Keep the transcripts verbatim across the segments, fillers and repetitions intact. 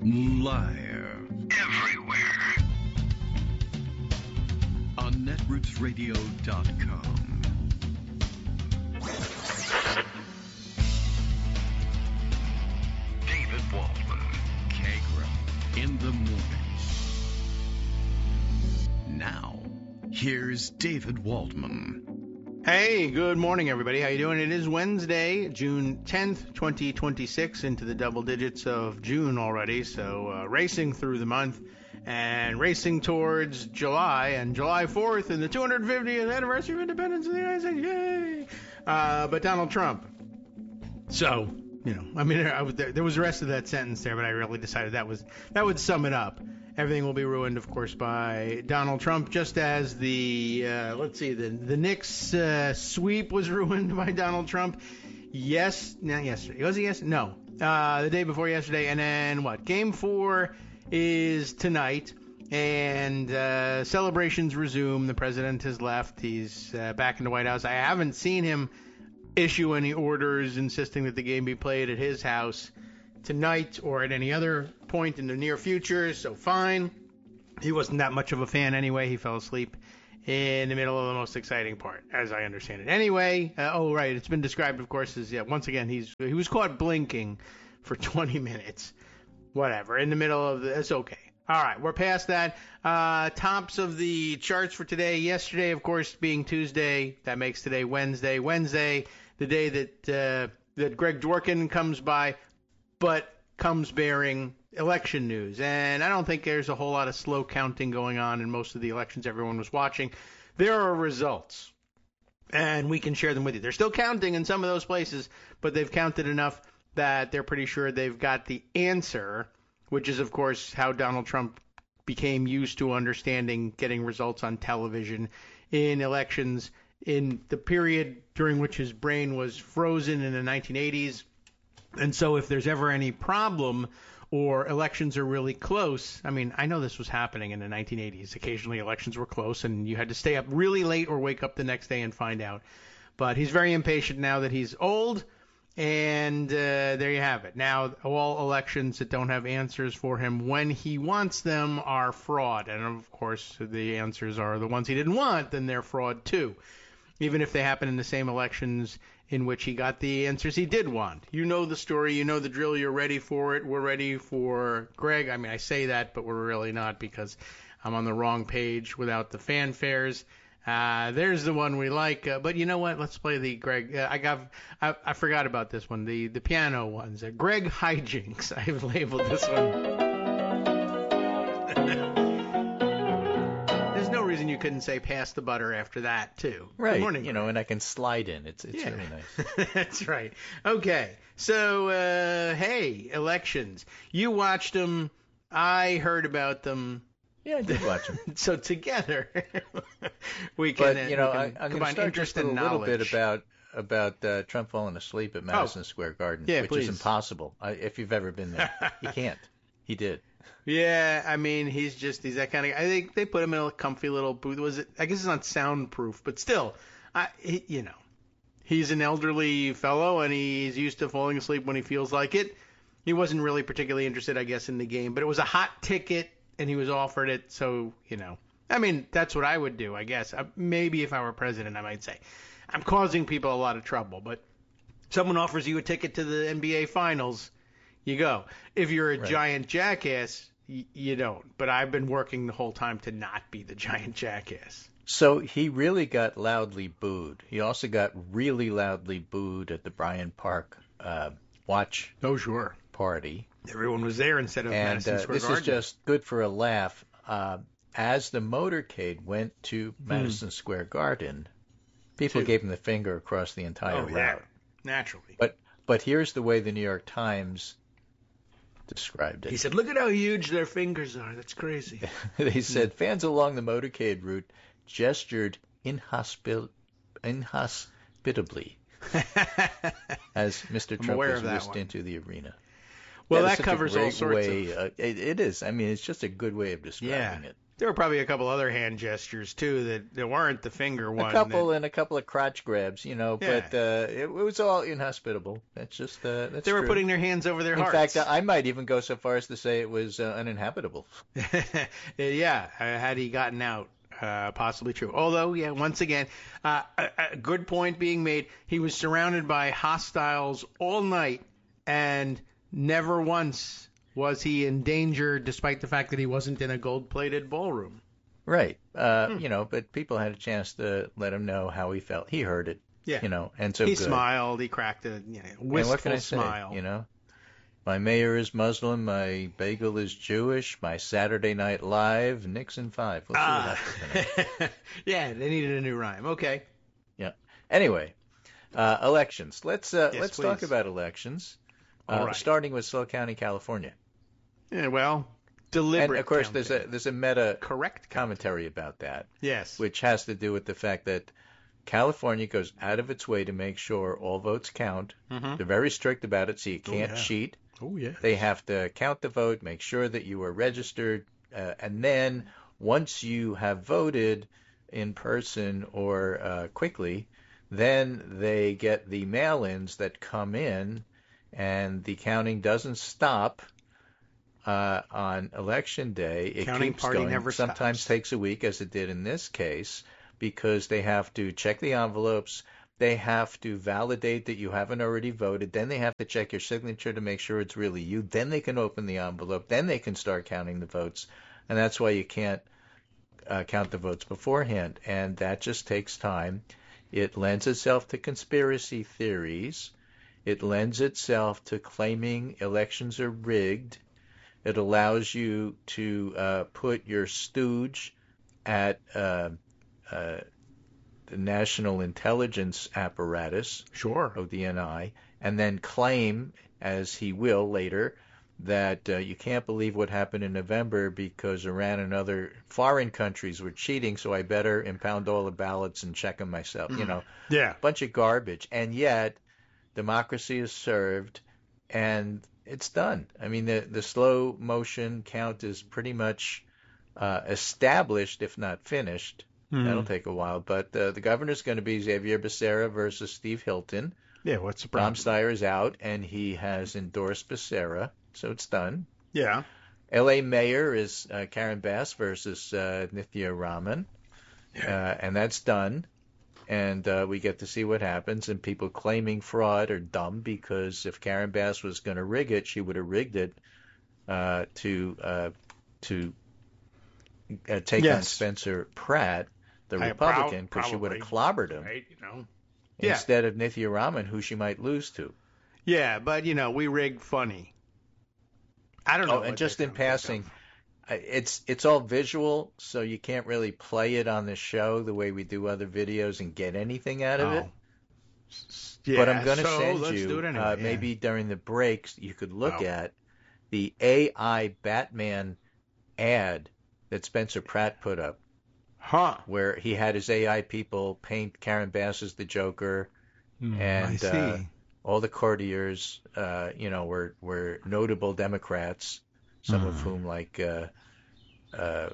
Live. Everywhere. On netroots radio dot com. David Waldman. Kagra. In the morning. Now, here's David Waldman. Hey, good morning, everybody. How you doing? It is Wednesday, June tenth, twenty twenty-six, into the double digits of June already. So uh, racing through the month and racing towards July and July fourth and the two hundred fiftieth anniversary of independence of the United States. Yay! Uh, but Donald Trump. So, you know, I mean, I, there, there was the rest of that sentence there, but I really decided that was that would sum it up. Everything will be ruined, of course, by Donald Trump, just as the, uh, let's see, the, the Knicks uh, sweep was ruined by Donald Trump. Yes, not yesterday. Was it yesterday? No. Uh, the day before yesterday. And then what? Game four is tonight, and uh, celebrations resume. The president has left. He's uh, back in the White House. I haven't seen him issue any orders insisting that the game be played at his house tonight or at any other point in the near future, so fine. He wasn't that much of a fan anyway. He fell asleep in the middle of the most exciting part, as I understand it. Anyway, uh, oh, right, it's been described, of course, as, yeah, once again, he's he was caught blinking for twenty minutes. Whatever, in the middle of the, it's okay. All right, we're past that. Uh, tops of the charts for today. Yesterday, of course, being Tuesday, that makes today Wednesday. Wednesday, the day that uh, that Greg Dworkin comes by, but comes bearing election news. And I don't think there's a whole lot of slow counting going on in most of the elections everyone was watching. There are results, and we can share them with you. They're still counting in some of those places, but they've counted enough that they're pretty sure they've got the answer, which is, of course, how Donald Trump became used to understanding getting results on television in elections in the period during which his brain was frozen in the nineteen eighties. And so if there's ever any problem or elections are really close, I mean, I know this was happening in the nineteen eighties. Occasionally elections were close and you had to stay up really late or wake up the next day and find out. But he's very impatient now that he's old, and uh, there you have it. Now, all elections that don't have answers for him when he wants them are fraud. And, of course, the answers are the ones he didn't want, then they're fraud too, even if they happen in the same elections in which he got the answers he did want. You know the story, you know the drill, you're ready for it. We're ready for Greg. I mean, I say that, but we're really not because I'm on the wrong page without the fanfares. Uh, there's the one we like, uh, but you know what? Let's play the Greg. Uh, I got, I, I forgot about this one, the the piano ones. Uh, Greg Hijinks. I've labeled this one. Reason you couldn't say pass the butter after that too. Right. Good morning, you know, and I can slide in. It's it's yeah. really nice. That's right. Okay. So, uh, hey, elections. You watched them. I heard about them. Yeah, I did watch them. So together, we can. But you know, can I, I'm going to start just a little knowledge. bit about about uh, Trump falling asleep at Madison oh. Square Garden, yeah, which please. is impossible. I, if you've ever been there, you can't. He did. Yeah, I mean, he's just, he's that kind of, I think they put him in a comfy little booth. Was it, I guess it's not soundproof, but still, I, he, you know, he's an elderly fellow and he's used to falling asleep when he feels like it. He wasn't really particularly interested, I guess, in the game, but it was a hot ticket and he was offered it. So, you know, I mean, that's what I would do, I guess. I, maybe if I were president, I might say, I'm causing people a lot of trouble, but someone offers you a ticket to the N B A finals, you go. If you're a right. giant jackass, y- you don't. But I've been working the whole time to not be the giant jackass. So he really got loudly booed. He also got really loudly booed at the Bryant Park uh, watch oh, sure. party. Everyone was there instead of and, Madison uh, Square this Garden. is just good for a laugh. Uh, as the motorcade went to Madison hmm. Square Garden, people Two. gave him the finger across the entire oh, route. Yeah. Naturally. But but here's the way the New York Times described it. He said, look at how huge their fingers are. That's crazy. They said fans along the motorcade route gestured inhospi- inhospitably as Mister Trump was whisked one. into the arena. Well, that, that covers all sorts way, of... Uh, it, it is. I mean, it's just a good way of describing yeah. it. There were probably a couple other hand gestures too that, that weren't the finger one. A couple that, and a couple of crotch grabs, you know, Yeah. but uh, it, it was all inhospitable. That's just uh, that's they were true. putting their hands over their In hearts. fact, I might even go so far as to say it was uh, uninhabitable. Yeah, uh, had he gotten out, uh, possibly true. Although, yeah, once again, uh, a, a good point being made. He was surrounded by hostiles all night, and never once was he in danger, despite the fact that he wasn't in a gold-plated ballroom. Right. Uh, Hmm. You know, but people had a chance to let him know how he felt. He heard it. Yeah. You know, and so he good. smiled. He cracked a you know, wistful And what can I smile. say? You know, my mayor is Muslim, my bagel is Jewish, my Saturday Night Live, Nixon five. We'll see Ah. what happens tonight. Yeah, they needed a new rhyme. Okay. Yeah. Anyway, uh, elections. Let's uh, Yes, let's please. talk about elections. All Uh, right. Starting with Sill County, California. Yeah, well, deliberate. And of course, there's a counting. there's a meta correct commentary about that, Yes. which has to do with the fact that California goes out of its way to make sure all votes count. Mhm. They're very strict about it, so you Oh, can't yeah. cheat. Oh yeah. They have to count the vote, make sure that you are registered, uh, and then once you have voted in person or uh, quickly, then they get the mail-ins that come in, and the counting doesn't stop uh, on election day. It Counting keeps party going. never Sometimes stops. takes a week, as it did in this case, because they have to check the envelopes. They have to validate that you haven't already voted. Then they have to check your signature to make sure it's really you. Then they can open the envelope. Then they can start counting the votes. And that's why you can't uh, count the votes beforehand. And that just takes time. It lends itself to conspiracy theories. It lends itself to claiming elections are rigged. It allows you to uh, put your stooge at uh, uh, the National Intelligence Apparatus, Sure. O D N I, and then claim, as he will later, that uh, you can't believe what happened in November because Iran and other foreign countries were cheating, so I better impound all the ballots and check them myself. You know, Yeah. bunch of garbage. And yet, democracy is served, and it's done. I mean, the, the slow motion count is pretty much uh, established, if not finished. Mhm. That'll take a while. But uh, the governor's going to be Xavier Becerra versus Steve Hilton. Yeah. What's the Tom problem? Steyer is out, and he has endorsed Becerra, so it's done. Yeah. L A mayor is uh, Karen Bass versus uh, Nithya Raman, uh, and that's done. And uh, we get to see what happens. And people claiming fraud are dumb because if Karen Bass was going to rig it, she would have rigged it uh, to uh, to uh, take on Yes. Spencer Pratt, the I- Republican, prob- because she would have probably. clobbered him Right. You know. Yeah. instead of Nithya Raman, who she might lose to. Yeah, but you know, we rigged funny. I don't know. Oh, and what just they in come up with. passing, I- it's it's all visual, so you can't really play it on the show the way we do other videos and get anything out of it. Oh. S- Yeah, But I'm going to so send let's you, do it anyway. uh, yeah. maybe during the breaks, you could look Oh. at the A I Batman ad that Spencer Pratt put up, Huh. where he had his A I people paint Karen Bass as the Joker, Hmm, and I see. uh, all the courtiers, uh, you know, were were notable Democrats, some of Hmm. whom, like uh, uh,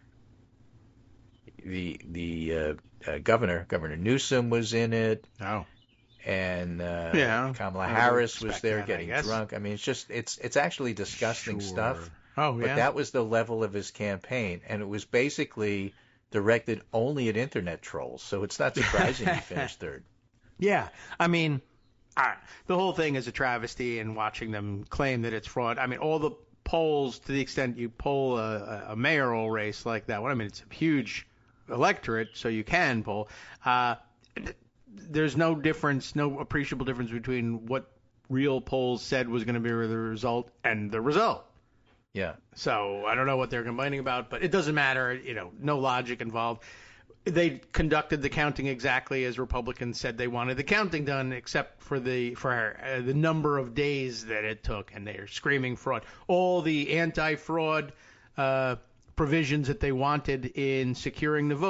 the the uh, uh, governor, Governor Newsom, was in it, oh. and uh, Yeah, Kamala I would Harris was expect there that, I getting guess. drunk. I mean, it's just it's it's actually disgusting Sure. stuff. Oh, But yeah. that was the level of his campaign, and it was basically directed only at internet trolls. So it's not surprising he finished third. Yeah, I mean, uh, the whole thing is a travesty, and watching them claim that it's fraud. I mean, all the polls, to the extent you poll a, a mayoral race like that one, I mean, it's a huge electorate, so you can poll. Uh, there's no difference, no appreciable difference between what real polls said was going to be the result and the result. Yeah. So I don't know what they're complaining about, but it doesn't matter. You know, no logic involved. They conducted the counting exactly as Republicans said they wanted the counting done, except for the for uh, the number of days that it took, and they're screaming fraud. All the anti-fraud uh, provisions that they wanted in securing the vote,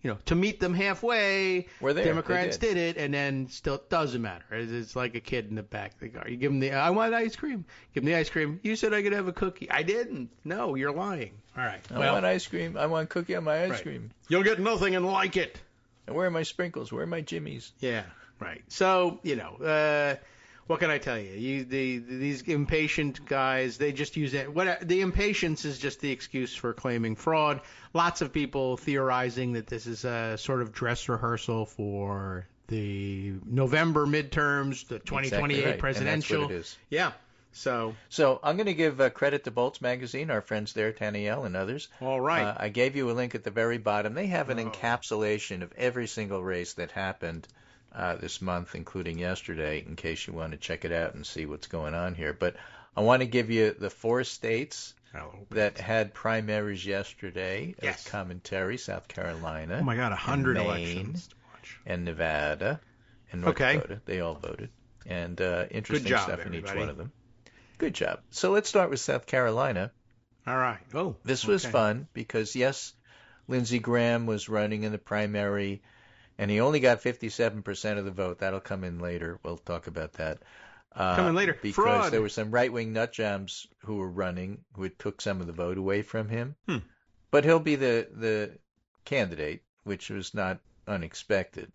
you know, to meet them halfway. We're there. Democrats They did. did it, and then still doesn't matter. It's, it's like a kid in the back of the car. You give them the, I want ice cream. Give them the ice cream. You said I could have a cookie. I didn't. No, you're lying. All right. I well, want ice cream. I want cookie on my ice right. cream. You'll get nothing and like it. And where are my sprinkles? Where are my jimmies? Yeah, right. So, you know, uh, what can I tell you? You the, these impatient guys, they just use it. What the impatience is just the excuse for claiming fraud. Lots of people theorizing that this is a sort of dress rehearsal for the November midterms, the twenty twenty-eight exactly right. presidential. And that's what it is. Yeah. So, So I'm going to give uh, credit to Bolts Magazine, our friends there, Tanielle and others. all right. Uh, I gave you a link at the very bottom. They have an Oh. encapsulation of every single race that happened uh, this month, including yesterday, in case you want to check it out and see what's going on here. But I want to give you the four states Hello. that had primaries yesterday Yes. as commentary: South Carolina, Oh my God, a hundred Maine, elections to watch. and Nevada, and North Okay. Dakota. They all voted. And uh, interesting job, stuff in each everybody. one of them. Good job. So let's start with South Carolina. All right. Oh, This was okay. fun because, yes, Lindsey Graham was running in the primary, and he only got fifty-seven percent of the vote. That'll come in later. We'll talk about that. Uh, Come in later. Because Fraud. there were some right-wing nutjobs who were running who had took some of the vote away from him. Hmm. But he'll be the, the candidate, which was not unexpected.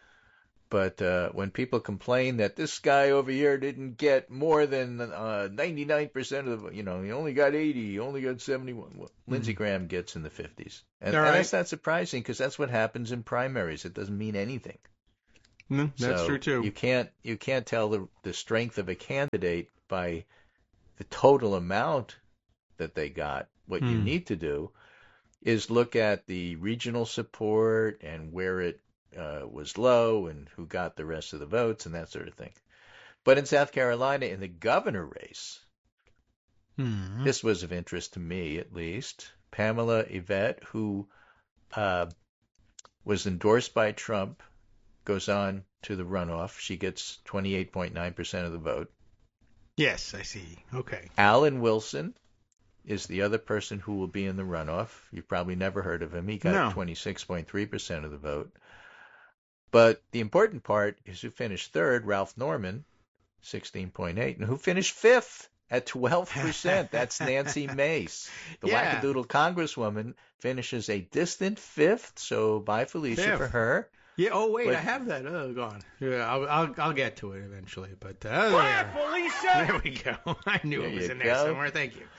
But uh, when people complain that this guy over here didn't get more than uh, ninety-nine percent of the, you know, he only got eighty, he only got seventy-one. Well, Mm-hmm. Lindsey Graham gets in the fifties. And, All and right. that's not surprising because that's what happens in primaries. It doesn't mean anything. Mm, that's So true too. You can't you can't tell the the strength of a candidate by the total amount that they got. What you Hmm. need to do is look at the regional support and where it uh, was low and who got the rest of the votes and that sort of thing. But in South Carolina, in the governor race, Hmm. this was of interest to me at least. Pamela Yvette, who uh, was endorsed by Trump, goes on to the runoff. She gets twenty-eight point nine percent of the vote. Yes, I see. Okay. Alan Wilson is the other person who will be in the runoff. You've probably never heard of him. He got No. twenty-six point three percent of the vote. But the important part is who finished third, Ralph Norman, sixteen point eight, and who finished fifth at twelve percent. That's Nancy Mace. The Yeah. wackadoodle congresswoman finishes a distant fifth, so bye Felicia Fifth. for her. Yeah. Oh wait, But- I have that. Oh, gone. Yeah, I'll I'll, I'll get to it eventually. But uh, there. There we go. I knew There it was you in there go. somewhere. Thank you.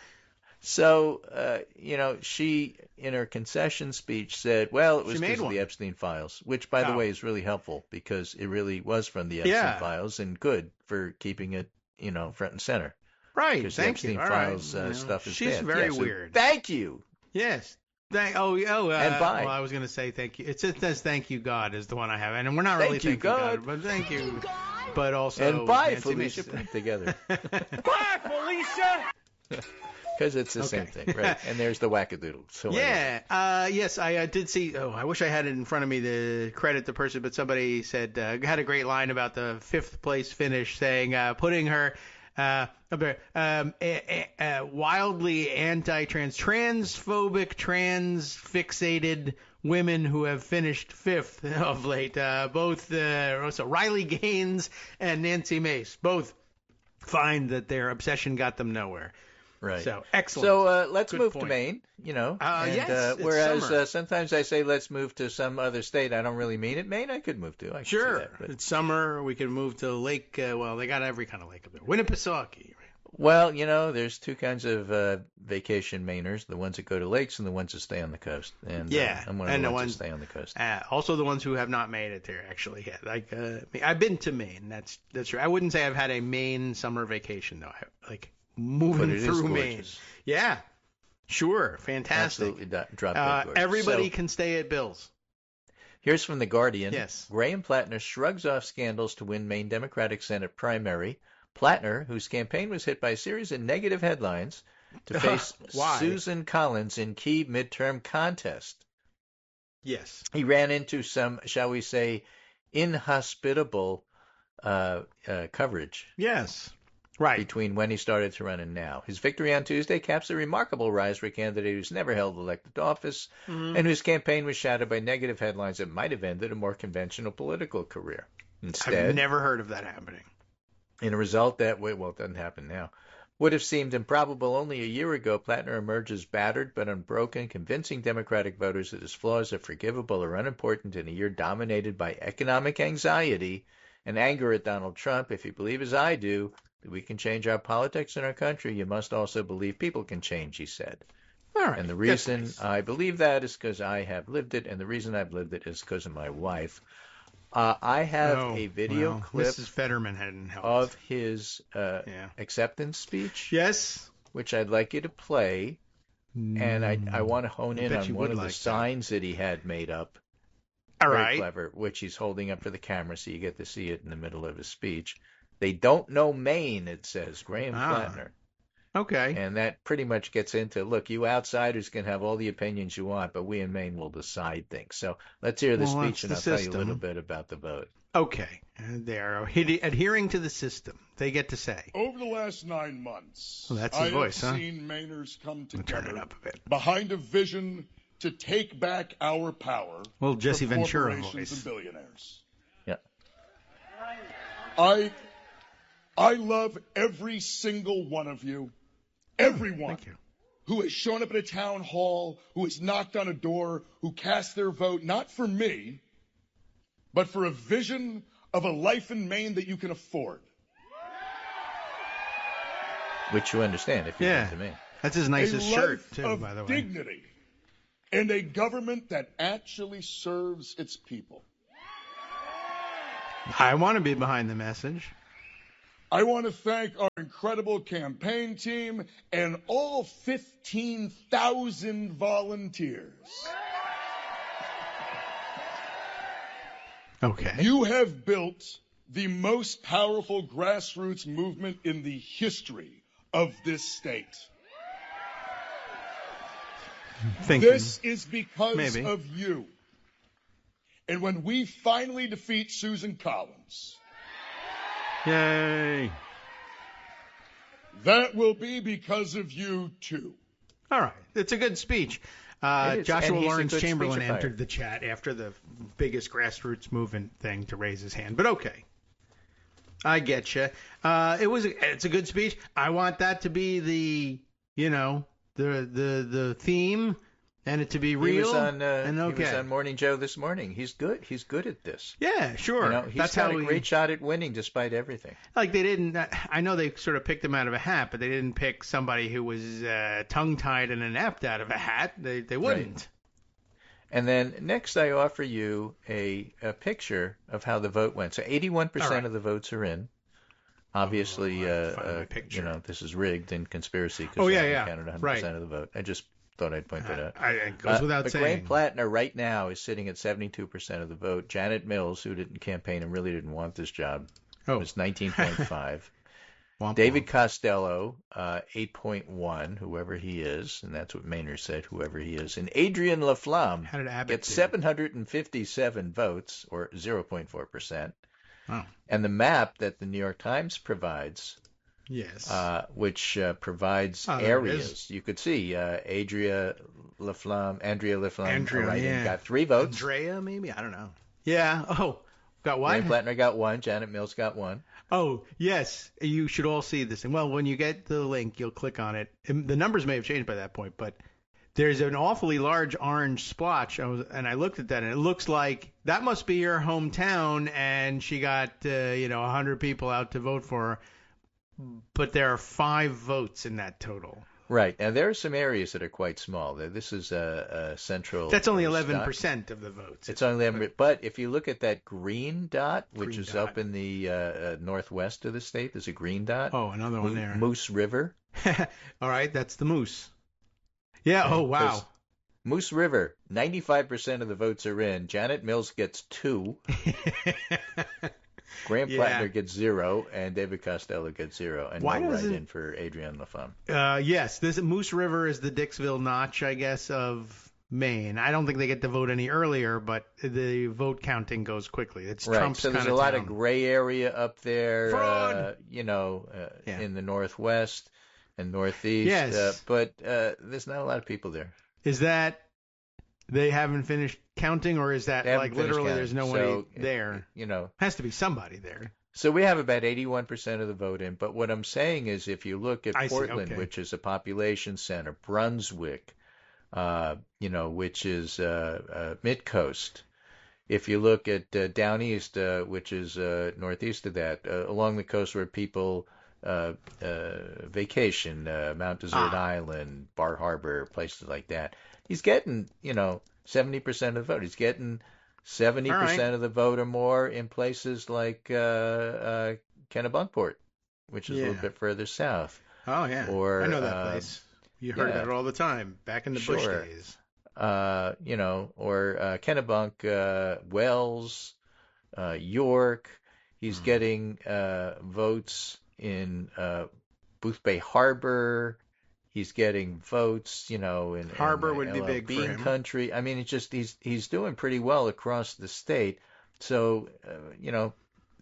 So, uh, you know, she, in her concession speech, said, well, it She was made because of one. the Epstein files, which, by the Oh. way, is really helpful because it really was from the Epstein Yeah. files and good for keeping it, you know, front and center. Right. Because the Thank Epstein you. All files right. uh, You know, stuff is She's bad. very Yeah, so weird. Thank you. Yes. Thank, oh, oh, uh, And bye. Well, I was going to say thank you. It says thank you, God, is the one I have. And we're not really Thank you, thanking God. God. but thank you. But also, and bye, Nancy Felicia. Mace. Put them together. Bye, Felicia! Because it's the same Okay. thing, right? And there's the wackadoodle. So I love it. Yeah, uh, yes, I uh, did see. Oh, I wish I had it in front of me to credit the person, but somebody said uh, had a great line about the fifth place finish, saying uh, putting her uh, um, a, a, a wildly anti-trans, transphobic, trans-fixated women who have finished fifth of late. Uh, both uh, so Riley Gaines and Nancy Mace both find that their obsession got them nowhere. Right. So excellent. So uh, let's Good move to point. Maine, you know. Uh, and, yes, uh, it's whereas summer. uh, sometimes I say let's move to some other state. I don't really mean it. Maine, I could move to. I could see Sure. that, but- It's summer. We can move to Lake. Uh, well, they got every kind of lake up there. Winnipesaukee. Well, you know, there's two kinds of uh, vacation Mainers: the ones that go to lakes and the ones that stay on the coast. And Yeah, uh, I'm one of and the the ones ones- that stay on the coast. Uh, also, the ones who have not made it there actually. Yeah, like uh, me- I've been to Maine. That's that's true. I wouldn't say I've had a Maine summer vacation though. I, like moving But it is through gorgeous. Maine. Yeah. Sure. Fantastic. Absolutely do- drop dead Uh, gorgeous. everybody So, can stay at Bill's. here's from The Guardian. Yes. Graham Plattner shrugs off scandals to win Maine Democratic Senate primary. Plattner, whose campaign was hit by a series of negative headlines, to face Why? Susan Collins in key midterm contest. Yes. He ran into some, shall we say, inhospitable uh, uh, coverage. Yes. Right. between when he started to run and now. His victory on Tuesday caps a remarkable rise for a candidate who's never held elected office Mm-hmm. and whose campaign was shadowed by negative headlines that might have ended a more conventional political career. Instead, I've never heard of that happening. in a result that, well, it doesn't happen now, would have seemed improbable only a year ago, Plattner emerges battered but unbroken, convincing Democratic voters that his flaws are forgivable or unimportant in a year dominated by economic anxiety and anger at Donald Trump. If you believe, as I do, that we can change our politics in our country, you must also believe people can change, he said. All right. And the That's reason nice. I believe that is because I have lived it, and the reason I've lived it is because of my wife. Uh, I have Oh, a video well, clip Missus Fetterman hadn't helped. of his uh, Yeah. acceptance speech, Yes. which I'd like you to play. And I, I want to hone I in bet on you one would of the like that. signs that he had made up. All Very right. clever, which he's holding up for the camera so you get to see it in the middle of his speech. They don't know Maine, it says, Graham Ah. Plattner. Okay. And that pretty much gets into, look, you outsiders can have all the opinions you want, but we in Maine will decide things. So let's hear the Well, speech, and I'll that's the tell you a system. little bit about the vote. Okay. And they are adhe- adhering to the system. They get to say. Over the last nine months, Well, that's his I voice, have huh? seen Mainers come I'll turn together it up a bit. behind a vision to take back our power. Well, Jesse for Ventura corporations voice. and billionaires. Yeah. I, I love every single one of you, everyone Thank you. who has shown up at a town hall, who has knocked on a door, who cast their vote not for me, but for a vision of a life in Maine that you can afford. Which you understand if you Yeah. listen to me. That's his A nicest life shirt, too, of by the way. dignity and a government that actually serves its people. I want to be behind the message. I want to thank our incredible campaign team and all fifteen thousand volunteers. Okay. You have built the most powerful grassroots movement in the history of this state. Thinking. This is because Maybe. of you. And when we finally defeat Susan Collins, Yay. that will be because of you too. All right. It's a good speech. Uh, It is, Joshua and he's a Lawrence good Chamberlain speechifier. entered the chat after the biggest grassroots movement thing to raise his hand. But okay. I get you. Uh, it was a, it's a good speech. I want that to be the, you know, the the the theme and it to be real. He was on, uh, and okay. he was on Morning Joe this morning. He's good. He's good at this. Yeah, sure. You know, he's That's got how a we, great shot at winning despite everything. Like they didn't. I know they sort of picked him out of a hat, but they didn't pick somebody who was uh, tongue-tied and inept out of a hat. They they wouldn't. And then next I offer you a, a picture of how the vote went. So eighty-one percent All right. of the votes are in. Obviously, Oh, I uh, find my uh, picture. you know, this is rigged and conspiracy because Oh, they yeah, haven't yeah. counted one hundred percent Right. of the vote. I just thought I'd point that out. I, it goes Uh, without but saying. Graham Plattner right now is sitting at seventy-two percent of the vote. Janet Mills, who didn't campaign and really didn't want this job, oh, was nineteen point five. womp David womp. Costello, uh, eight point one, whoever he is, and that's what Maynard said, whoever he is. And Adrian Laflamme How did Abbott gets do? seven hundred fifty-seven votes, or zero point four percent. Oh. And the map that the New York Times provides, Yes. uh, which uh, provides Oh, there it areas, is. you could see uh, Adria Laflamme, Andrea Laflamme, Andrea, O'Reilly yeah. got three votes. Andrea, maybe? I don't know. Yeah. Oh, got Graham what? Plattner got one. Janet Mills got one. Oh, yes. You should all see this thing. Well, when you get the link, you'll click on it. And the numbers may have changed by that point, but there's an awfully large orange splotch. I was, and I looked at that, and it looks like that must be her hometown, and she got, uh, you know, one hundred people out to vote for her. But there are five votes in that total. Right. Now, there are some areas that are quite small. There- This is a, a central. That's only uh, eleven stock. percent of the votes. It's only eleven. But if you look at that green dot, which Green is dot. up in the uh, uh, northwest of the state, there's a green dot. Oh, another one Mo- there. Moose River. All right, that's the moose. Yeah. Oh, wow. There's- Moose River, ninety-five percent of the votes are in. Janet Mills gets two. Graham Yeah. Plattner gets zero, and David Costello gets zero, and Why no doesn't- write-in for Adrienne Laflamme. Uh, yes, this Moose River is the Dixville Notch, I guess, of Maine. I don't think they get to vote any earlier, but the vote counting goes quickly. It's right. Trump's So there's kind a lot town. of gray area up there, Fraud! uh, you know, uh, Yeah. in the northwest and northeast. Yes. Uh, but uh, there's not a lot of people there. Is that they haven't finished counting, or is that They haven't like finished literally counting. there's nobody So, there? You know. Has to be somebody there. So we have about eighty-one percent of the vote in. But what I'm saying is if you look at I see, Portland, okay. which is a population center, Brunswick, uh, you know, which is uh, uh, mid-coast. If you look at uh, down east, uh, which is uh, northeast of that, uh, along the coast where people uh, uh, vacation, uh, Mount Desert Ah. Island, Bar Harbor, places like that, he's getting, you know, seventy percent of the vote. He's getting seventy percent All right. of the vote or more in places like uh, uh, Kennebunkport, which is a Yeah. little bit further south. Oh yeah, Or, I know that uh, place. You heard yeah. about it all the time back in the Bush Sure. days. Uh, you know, or uh, Kennebunk, uh, Wells, uh, York. He's Hmm. getting uh, votes in uh, Boothbay Harbor. He's getting votes, you know, in Harbor in, uh, would be L L big for Bean him. country. I mean, it's just he's he's doing pretty well across the state. So, uh, you know,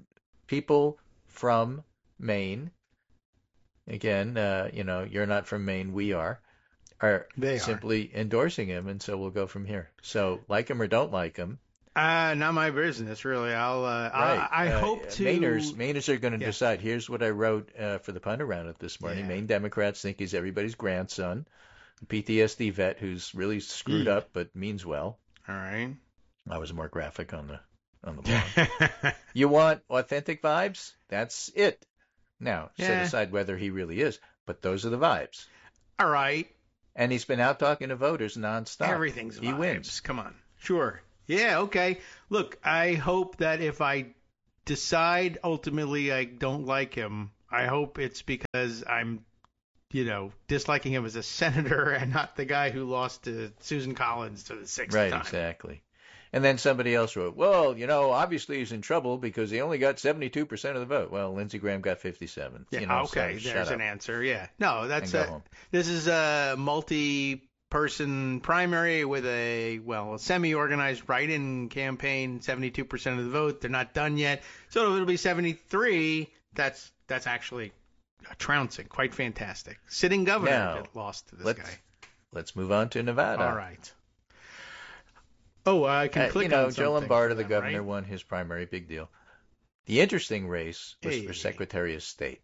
people from Maine. Again, uh, you know, you're not from Maine, we are. Are They are. simply endorsing him, and so we'll go from here. So, like him or don't like him, Uh, not my business, really. I'll. Uh, right? I, I uh, hope to. Mainers, Mainers are going to Yeah. decide. Here's what I wrote uh, for the Pundit Roundup this morning. Yeah. Maine Democrats think he's everybody's grandson, a P T S D vet who's really screwed Mm. up but means well. All right. I was more graphic on the on the blog. You want authentic vibes? That's it. Now, set Yeah. aside whether he really is, but those are the vibes. All right. And he's been out talking to voters nonstop. Everything's He vibes. wins. Come on. Sure. Yeah. Okay. Look, I hope that if I decide ultimately I don't like him, I hope it's because I'm, you know, disliking him as a senator and not the guy who lost to Susan Collins to the sixth Right, time. exactly. And then somebody else wrote, well, you know, obviously he's in trouble because he only got seventy-two percent of the vote. Well, Lindsey Graham got fifty-seven. Yeah. You know, Okay. so There's shut an up answer. Yeah. No, that's and go a, home. this is a multi-person primary with a, well, a semi-organized write-in campaign, seventy-two percent of the vote. They're not done yet. So it'll be seventy-three. That's that's actually trouncing. Quite fantastic. Sitting governor Now, that lost to this let's, guy. Let's move on to Nevada. All right. Oh, I can Uh, click you know, on Joe something Lombardo, for the them, governor, right? won his primary. Big deal. The interesting race was Hey. for Secretary of State.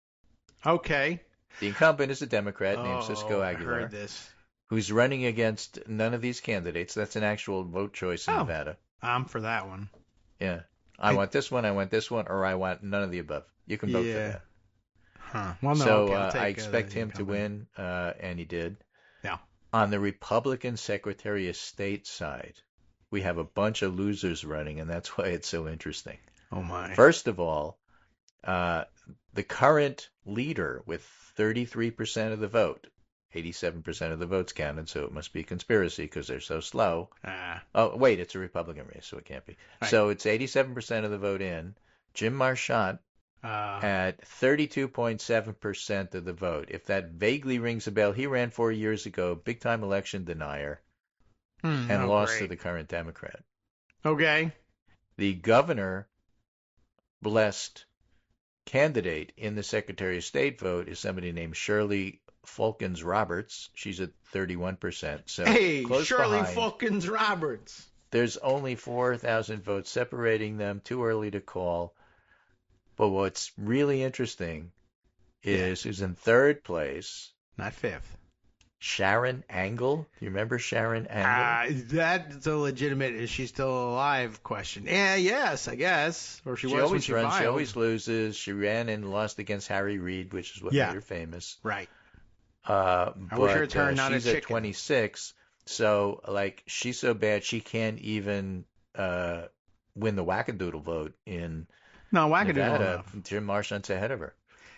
Okay. The incumbent is a Democrat named Oh, Cisco I Aguilar, heard this. who's running against none of these candidates. That's an actual vote choice in Oh. Nevada. I'm for that one. Yeah. I I- want this one, I want this one, or I want none of the above. You can vote for Yeah. that. Huh. Well, no, so okay, I'll uh, take, I uh, expect the him to incumbent. win, uh, and he did. Yeah. On the Republican Secretary of State side, we have a bunch of losers running, and that's why it's so interesting. Oh, my. First of all, uh, the current leader with thirty-three percent of the vote, eighty-seven percent of the votes counted, so it must be a conspiracy because they're so slow. Ah. Oh, wait, it's a Republican race, so it can't be. Right. So it's eighty-seven percent of the vote in. Jim Marchant Uh, at thirty-two point seven percent of the vote. If that vaguely rings a bell, he ran four years ago, big-time election denier, hmm, and oh, lost to great. the current Democrat. Okay. The governor blessed candidate in the Secretary of State vote is somebody named Shirley Falkins Roberts. She's at thirty-one percent. So Hey, close Shirley behind. Falkins Roberts. There's only four thousand votes separating them. Too early to call. But what's really interesting is who's in third place, Not fifth. Sharon Angle. Do you remember Sharon Angle? Uh, that's a legitimate is she still alive question. Yeah, yes, I guess. Or she, she was when always she runs. She filed. always loses. She ran and lost against Harry Reid, which is what Yeah. made her famous. Right. Uh, I but wish her turn, uh, not a she's at chicken. twenty-six. So, like, she's so bad she can't even uh, win the wackadoodle vote in No, wackadoodle Nevada. enough. Jim Marchant's ahead of her.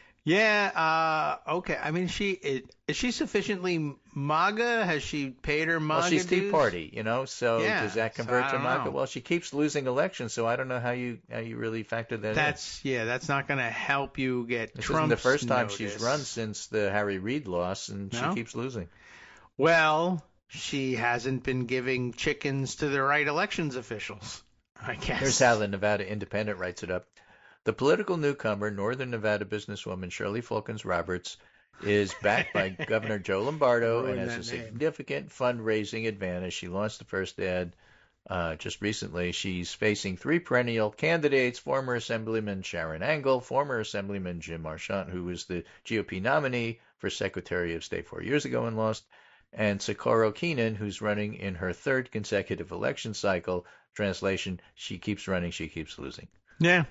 Yeah, uh, okay. I mean, she is, is she sufficiently MAGA? Has she paid her MAGA Well, she's Tea dues? Party, you know. So Yeah, does that so convert I to don't MAGA? know. Well, she keeps losing elections, so I don't know how you how you really factor that in. That's yeah. That's not going to help you get This Trump's isn't the first time notice. she's run since the Harry Reid loss, and No? she keeps losing. Well, she hasn't been giving chickens to the right elections officials, I guess. Here's how the Nevada Independent writes it up. The political newcomer, Northern Nevada businesswoman Shirley Fulkins Roberts, is backed by Governor Joe Lombardo and has a significant fundraising advantage. She launched the first ad uh, just recently. She's facing three perennial candidates, former Assemblyman Sharon Angle, former Assemblyman Jim Marchant, who was the G O P nominee for Secretary of State four years ago and lost, and Socorro Keenan, who's running in her third consecutive election cycle. Translation, she keeps running, she keeps losing. Yeah.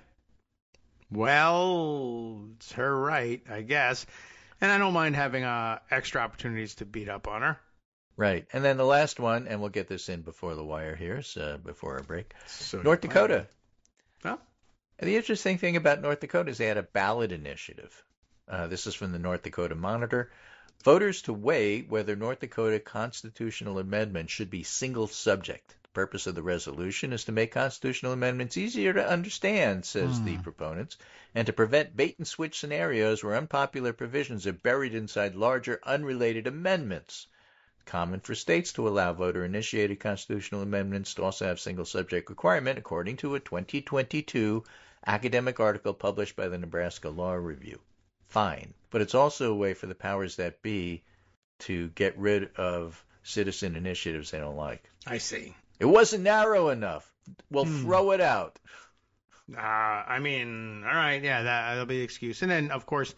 Well, it's her right, I guess. And I don't mind having uh, extra opportunities to beat up on her. Right. And then the last one, and we'll get this in before the wire here, so before our break. So North Dakota. Well, and the interesting thing about North Dakota is they had a ballot initiative. Uh, this is from the North Dakota Monitor. Voters to weigh whether North Dakota constitutional amendments should be single subject. The purpose of the resolution is to make constitutional amendments easier to understand, says hmm. the proponents, and to prevent bait-and-switch scenarios where unpopular provisions are buried inside larger, unrelated amendments. Common for states to allow voter-initiated constitutional amendments to also have single-subject requirement, according to a twenty twenty-two academic article published by the Nebraska Law Review. Fine. But it's also a way for the powers that be to get rid of citizen initiatives they don't like. I see. It wasn't narrow enough. We'll hmm. throw it out. Uh, I mean, all right, yeah, that, that'll be the excuse. And then, of course,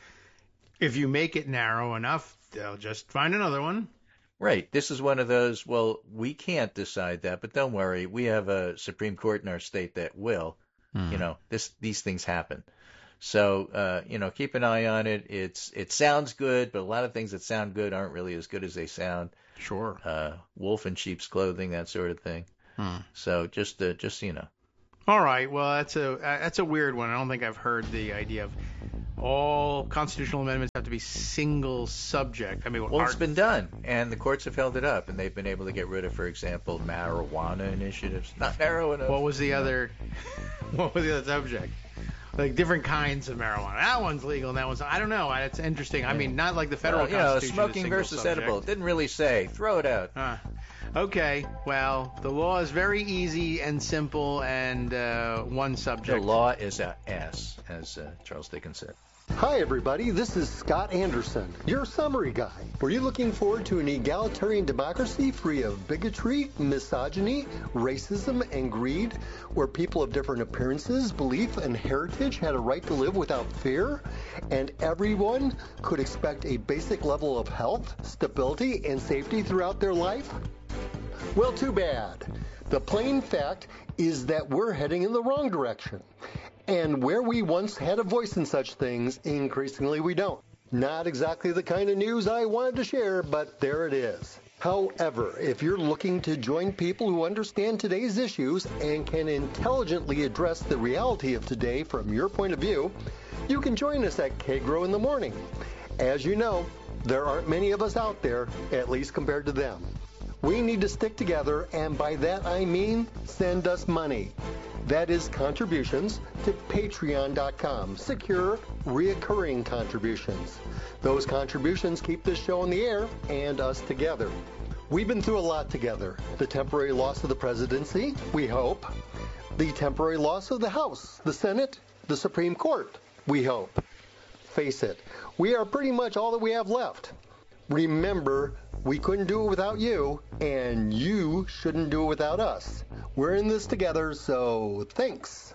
if you make it narrow enough, they'll just find another one. Right. This is one of those, well, we can't decide that, but don't worry. We have a Supreme Court in our state that will. Hmm. You know, this these things happen. So, uh, you know, keep an eye on it. It's It sounds good, but a lot of things that sound good aren't really as good as they sound. Sure. Uh, wolf in sheep's clothing, that sort of thing. Hmm. So just, uh, just you know. All right. Well, that's a that's a weird one. I don't think I've heard the idea of all constitutional amendments have to be single subject. I mean, well, our... it's been done, and the courts have held it up, and they've been able to get rid of, for example, marijuana initiatives. Not narrow enough. What was the other? What was the other subject? Like different kinds of marijuana. That one's legal, and that one's. I don't know. It's interesting. I mean, not like the federal well, you know, Constitution. Smoking versus subject. edible. It didn't really say. Throw it out. Huh. Okay. Well, the law is very easy and simple, and uh, one subject. The law is a ass, as uh, Charles Dickens said. Hi, everybody. This is Scott Anderson, your summary guy. Were you looking forward to an egalitarian democracy free of bigotry, misogyny, racism, and greed, where people of different appearances, belief, and heritage had a right to live without fear, and everyone could expect a basic level of health, stability, and safety throughout their life? Well, too bad. The plain fact is that we're heading in the wrong direction. And where we once had a voice in such things, increasingly we don't. Not exactly the kind of news I wanted to share, but there it is. However, if you're looking to join people who understand today's issues and can intelligently address the reality of today from your point of view, you can join us at K-Grow in the Morning. As you know, there aren't many of us out there, at least compared to them. We need to stick together, and by that I mean send us money. That is contributions to patreon dot com, secure, reoccurring contributions. Those contributions keep this show on the air and us together. We've been through a lot together. The temporary loss of the presidency, we hope. The temporary loss of the House, the Senate, the Supreme Court, we hope. Face it, we are pretty much all that we have left. Remember, we couldn't do it without you, and you shouldn't do it without us. We're in this together, so thanks.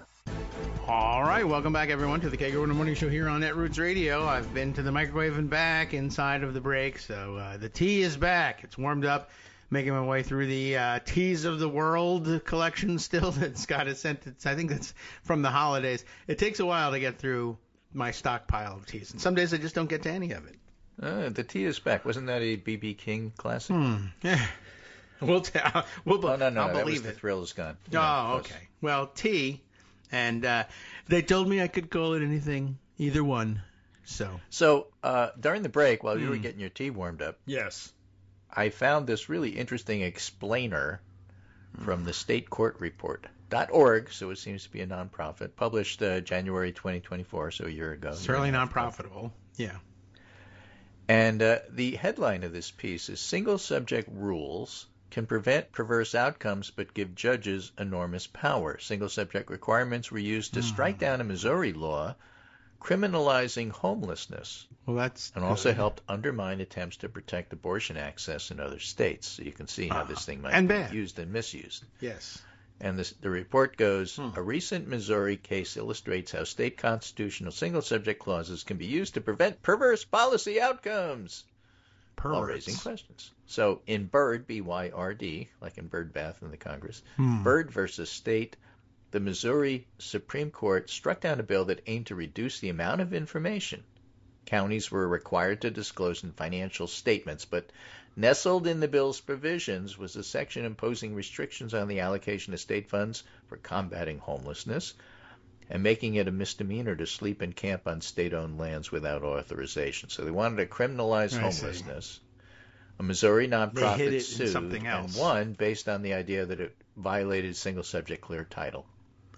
All right, welcome back, everyone, to the K-Grow in the Morning Show here on Netroots Radio. I've been to the microwave and back inside of the break, so uh, the tea is back. It's warmed up, making my way through the uh, Teas of the World collection still that Scott has sent. It's, I think that's from the holidays. It takes a while to get through my stockpile of teas, and some days I just don't get to any of it. Uh, the tea is back. Wasn't that a B B King classic? Hmm. Yeah. We'll tell. We'll. Oh, no, no, I'll no. believe That was it. The Thrill Is Gone. Oh, yeah, okay. Well, tea, and uh, they told me I could call it anything, either one. So. So uh, during the break, while you Hmm. were getting your tea warmed up, Yes. I found this really interesting explainer from the State Court Report dot org. So it seems to be a nonprofit, published uh, January twenty twenty-four, so a year ago. Certainly year not profitable. Yeah. And uh, the headline of this piece is Single Subject Rules Can Prevent Perverse Outcomes But Give Judges Enormous Power. Single subject requirements were used to strike down a Missouri law criminalizing homelessness. Well, that's and also good. helped undermine attempts to protect abortion access in other states. So you can see how uh, this thing might and be bad. used and misused. Yes. And this, the report goes, Hmm. a recent Missouri case illustrates how state constitutional single-subject clauses can be used to prevent perverse policy outcomes while Perverts. raising questions. So in Byrd, B Y R D, like in Byrd Bath in the Congress, Hmm. Byrd versus State, the Missouri Supreme Court struck down a bill that aimed to reduce the amount of information counties were required to disclose in financial statements, but nestled in the bill's provisions was a section imposing restrictions on the allocation of state funds for combating homelessness and making it a misdemeanor to sleep and camp on state-owned lands without authorization. So they wanted to criminalize I see. homelessness. A Missouri They hid nonprofit it in sued something else. and won based on the idea that it violated single-subject clear title.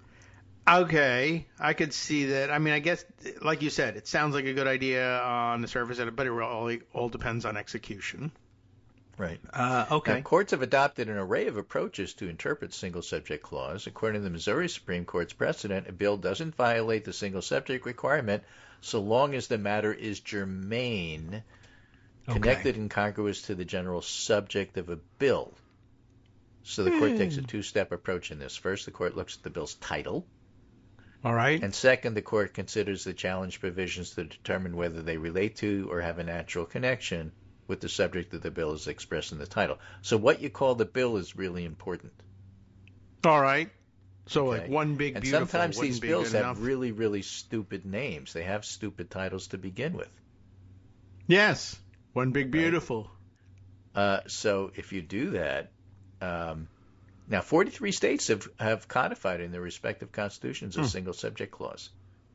Okay, I could see that. I mean, I guess, like you said, it sounds like a good idea on the surface, but it all, all depends on execution. Right. Uh, okay. Now, courts have adopted an array of approaches to interpret single subject clause. According to the Missouri Supreme Court's precedent, a bill doesn't violate the single subject requirement so long as the matter is germane, connected and congruous to the general subject of a bill. So the court takes a two-step approach in this. First, the court looks at the bill's title. All right. And second, the court considers the challenge provisions to determine whether they relate to or have a natural connection with the subject of the bill as expressed in the title. So what you call the bill is really important. All right. So Okay. like one big and beautiful. sometimes wouldn't these be bills good have enough. really, really stupid names. They have stupid titles to begin with. Yes. One big beautiful. Uh, so if you do that, um, now forty-three states have, have codified in their respective constitutions a Hmm. single subject clause.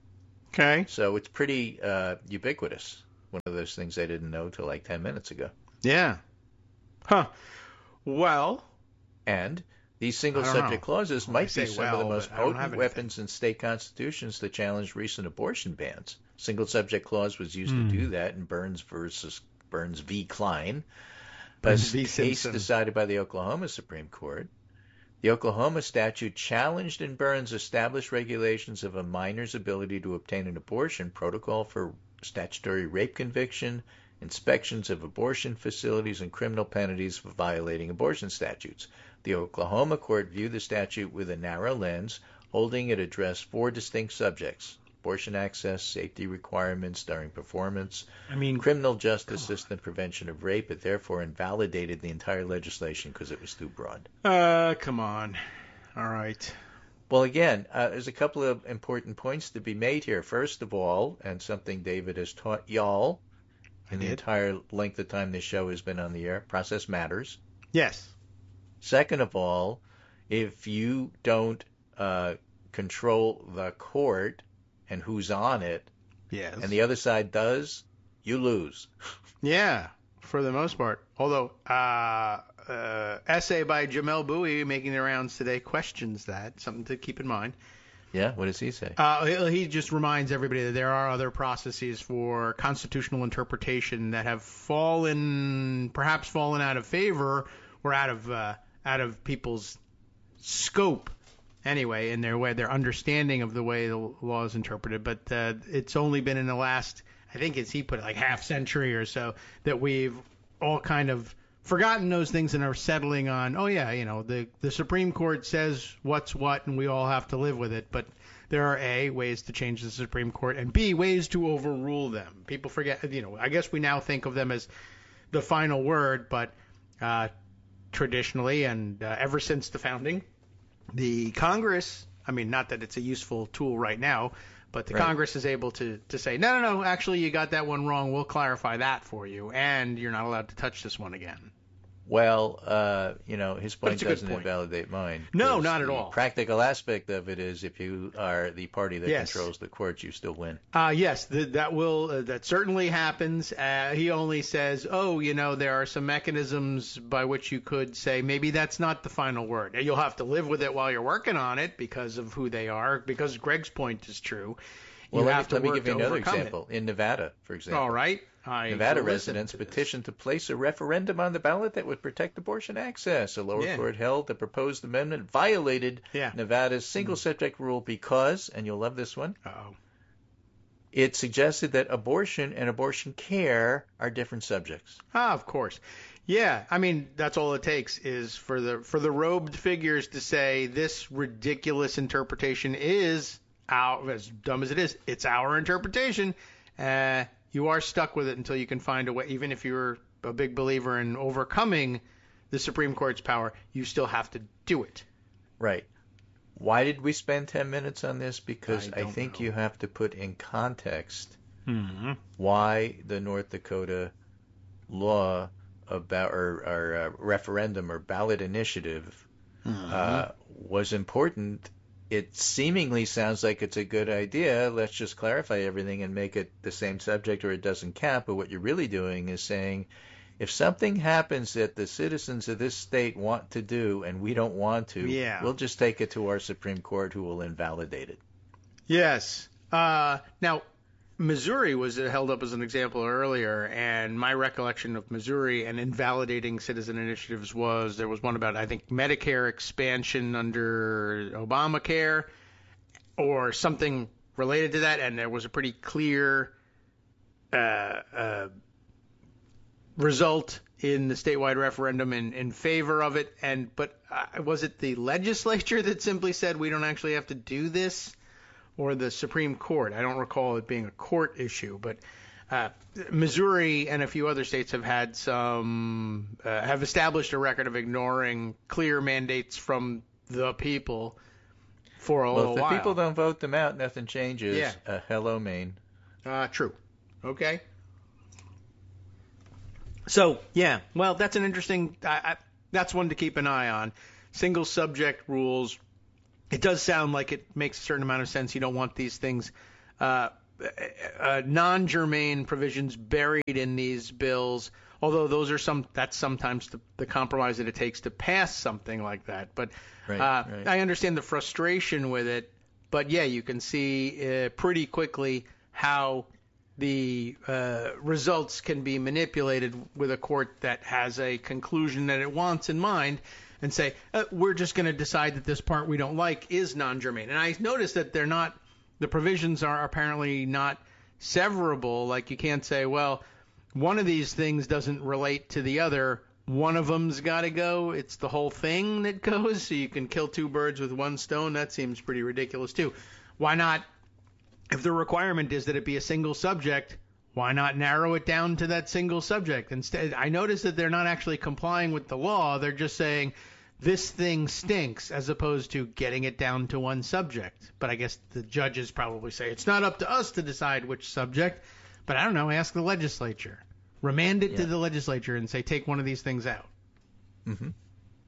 Okay. So it's pretty uh, ubiquitous. One of those things I didn't know till like ten minutes ago. Yeah. Huh. Well. And these single I don't subject know. clauses Well, I might say be some well, of the most but I don't have potent anything. weapons in state constitutions to challenge recent abortion bans. Single subject clause was used Hmm. to do that in Burns versus Burns v. Klein, a Burns v. case Simpson. decided by the Oklahoma Supreme Court. The Oklahoma statute challenged in Burns established regulations of a minor's ability to obtain an abortion, protocol for statutory rape conviction, inspections of abortion facilities, and criminal penalties for violating abortion statutes. The Oklahoma court viewed the statute with a narrow lens, holding it addressed four distinct subjects: abortion access, safety requirements during performance, I mean, criminal justice system, prevention of rape. It therefore invalidated the entire legislation because it was too broad. uh, come on. All right. Well, again, uh, there's a couple of important points to be made here. First of all, and something David has taught y'all in the did. entire length of time this show has been on the air, process matters. Yes. Second of all, if you don't uh, control the court and who's on it, Yes. and the other side does, you lose. Yeah, for the most part. Although, uh, uh, essay by Jamel Bowie making the rounds today questions that. Something to keep in mind. Yeah, what does he say? Uh, he he just reminds everybody that there are other processes for constitutional interpretation that have fallen, perhaps fallen out of favor or out of uh, out of people's scope. Anyway, in their way, their understanding of the way the law is interpreted, but uh, it's only been in the last, I think, as he put it, like half century or so, that we've all kind of forgotten those things and are settling on, oh yeah, you know, the the Supreme Court says what's what, and we all have to live with it. But there are A, ways to change the Supreme Court, and B, ways to overrule them. People forget, you know, I guess we now think of them as the final word, but uh, traditionally and uh, ever since the founding, the Congress, I mean, not that it's a useful tool right now, but the Right. Congress is able to, to say, no, no, no, actually you got that one wrong. We'll clarify that for you, and you're not allowed to touch this one again. Well, uh, you know, his point it's a good doesn't point. invalidate mine. No, 'cause not at the all. Practical aspect of it is if you are the party that Yes. controls the courts, you still win. Uh, yes, th- that will uh, that certainly happens. Uh, he only says, oh, you know, there are some mechanisms by which you could say maybe that's not the final word. And you'll have to live with it while you're working on it because of who they are, because Greg's point is true. Well, you let, have me, to let me work give you to another overcome example. In Nevada, for it. example, All right. I Nevada will listen residents to this. petitioned to place a referendum on the ballot that would protect abortion access. A lower Yeah. court held the proposed amendment violated Yeah. Nevada's single subject rule because, and you'll love this one, Uh-oh. it suggested that abortion and abortion care are different subjects. Ah, of course. Yeah, I mean, that's all it takes is for the for the robed figures to say this ridiculous interpretation is our, as dumb as it is, it's our interpretation. Uh, you are stuck with it until you can find a way. Even if you're a big believer in overcoming the Supreme Court's power, you still have to do it. Right. Why did we spend ten minutes on this? Because I I, don't think know. you have to put in context Mm-hmm. why the North Dakota law about or, or uh, referendum or ballot initiative uh, was important. It seemingly sounds like it's a good idea. Let's just clarify everything and make it the same subject or it doesn't count. But what you're really doing is saying if something happens that the citizens of this state want to do and we don't want to, Yeah. we'll just take it to our Supreme Court who will invalidate it. Yes. Uh, now, Missouri was held up as an example earlier, and my recollection of Missouri and invalidating citizen initiatives was there was one about, I think, Medicare expansion under Obamacare or something related to that, and there was a pretty clear uh, uh, result in the statewide referendum in, in favor of it. And but uh, was it the legislature that simply said we don't actually have to do this? Or the Supreme Court? I don't recall it being a court issue, but uh, Missouri and a few other states have had some, uh, have established a record of ignoring clear mandates from the people for a Well, little if the while. people don't vote them out, nothing changes. Yeah. Uh, hello, Maine. Uh, true. Okay. So, yeah, well, that's an interesting, I, I, that's one to keep an eye on. Single subject rules. It does sound like it makes a certain amount of sense. You don't want these things, uh, uh, non-germane provisions buried in these bills, although those are some, that's sometimes the, the compromise that it takes to pass something like that. But Right, uh, right. I understand the frustration with it. But, yeah, you can see uh, pretty quickly how the uh, results can be manipulated with a court that has a conclusion that it wants in mind and say, uh, we're just going to decide that this part we don't like is non-germane. And I noticed that they're not, the provisions are apparently not severable. Like you can't say, well, one of these things doesn't relate to the other. One of them's got to go. It's the whole thing that goes. So you can kill two birds with one stone. That seems pretty ridiculous too. Why not, if the requirement is that it be a single subject, why not narrow it down to that single subject? Instead, I noticed that they're not actually complying with the law. They're just saying this thing stinks as opposed to getting it down to one subject. But I guess the judges probably say it's not up to us to decide which subject. But I don't know. Ask the legislature. Remand it to Yeah. the legislature and say take one of these things out. Mm-hmm. Of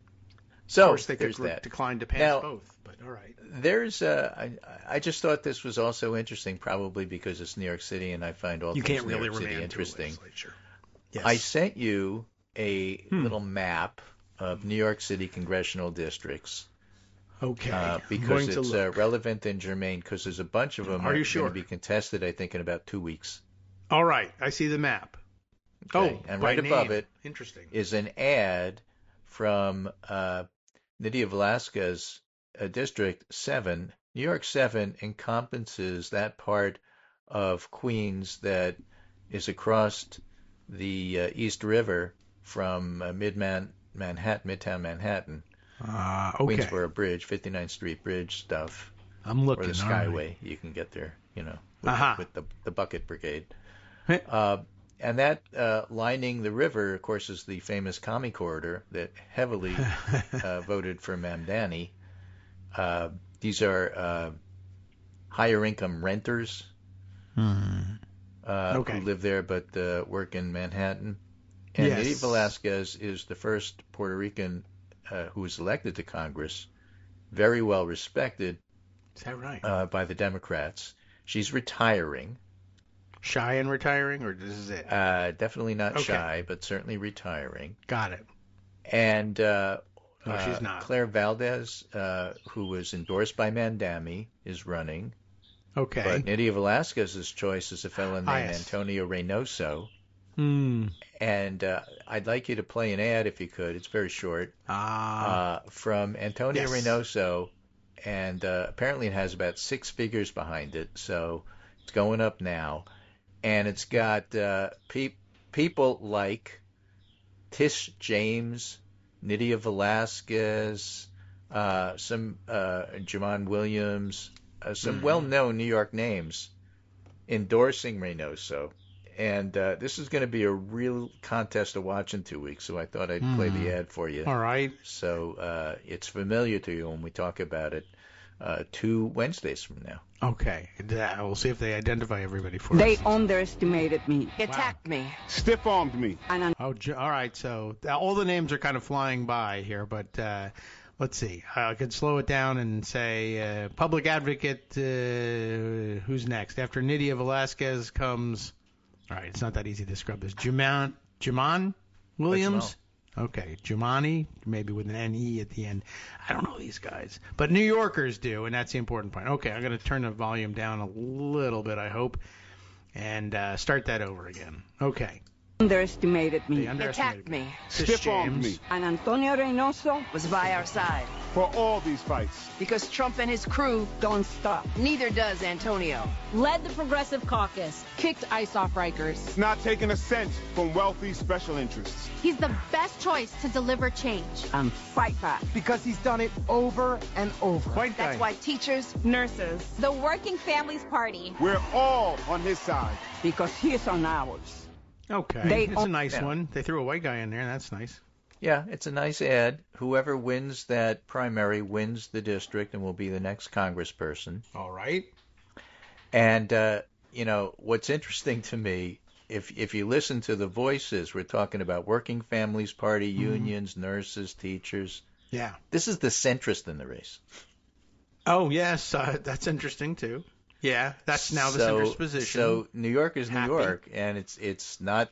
So course, they there's could re- that. decline to pass Now- both. But all right. There's, uh, I, I just thought this was also interesting, probably because it's New York City, and I find all You things can't New really York City remand to a interesting. legislature. Yes. I sent you a Hmm. little map of New York City congressional districts Okay. uh, I'm because going to it's uh, look. relevant and germane. Because there's a bunch of them Are you going sure? to be contested, I think, in about two weeks. All right. I see the map. Okay? Oh, and by right above name. it Interesting. is an ad from uh, Nydia Velasquez, uh, District seven. New York seven encompasses that part of Queens that is across the uh, East River from uh, mid-Man- Manhattan, Midtown Manhattan, Uh, okay. Queensboro Bridge, fifty-ninth Street Bridge stuff, I'm or looking. the all right. Skyway. You can get there, you know, with, Uh-huh. with the, the Bucket Brigade. Heh. Uh, and that uh, lining the river, of course, is the famous Commie Corridor that heavily uh, voted for Mamdani. Uh, these are uh, higher income renters Hmm. uh, Okay. who live there but uh, work in Manhattan. And Yes. Nydia Velasquez is the first Puerto Rican uh, who was elected to Congress, very well respected Is that right? uh, by the Democrats. She's retiring. Shy and retiring, or this is it? Uh, definitely not Okay. shy, but certainly retiring. Got it. And uh, No, she's uh, not. Claire Valdez, uh, who was endorsed by Mandami, is running. Okay. But Nydia Velasquez's choice is a fellow named Ah, yes. Antonio Reynoso, Hmm. And uh, I'd like you to play an ad if you could. It's very short. Ah. Uh, from Antonio Yes. Reynoso, and uh, apparently it has about six figures behind it, so it's going up now. And it's got uh, pe- people like Tish James, Nydia Velasquez, uh, some uh, Jamon Williams, uh, some Mhm. well-known New York names endorsing Reynoso. And uh, this is going to be a real contest to watch in two weeks, so I thought I'd play the ad for you. All right. So uh, it's familiar to you when we talk about it uh, two Wednesdays from now. Okay. Uh, We'll see if they identify everybody for They us. underestimated me. Attacked me. Stiff-armed me. And Oh, j- all right. So uh, all the names are kind of flying by here, but uh, let's see. I could slow it down and say uh, public advocate. Uh, who's next? After Nydia Velasquez comes. All right. It's not that easy to scrub this. Jamon Jamon Williams. Okay, Jumani, maybe with an N E at the end. I don't know these guys, but New Yorkers do, and that's the important point. Okay, I'm going to turn the volume down a little bit, I hope, and uh, start that over again. Okay. underestimated They me. underestimated Attacked me. Tish Stiff-armed James. me. And Antonio Reynoso, Was by our side. For all these fights. Because Trump and his crew, don't stop. neither does Antonio. Led the Progressive Caucus, kicked ICE off Rikers. Not taking a cent from wealthy special interests. He's the best choice to deliver change. And fight back. Because he's done it over and over. White guy. That's why teachers, Nurses. The Working Families Party. We're all on his side. Because he's on ours. Okay, They it's a own- nice Yeah. one. They threw a white guy in there. That's nice. Yeah, it's a nice ad. Whoever wins that primary wins the district and will be the next congressperson. All right. And, uh, you know, what's interesting to me, if if you listen to the voices, we're talking about Working Families Party, unions, nurses, teachers. Yeah. This is the centrist in the race. Oh, yes. Uh, that's interesting, too. Yeah, that's now the so, center's position. So New York is New Happy. York, and it's it's not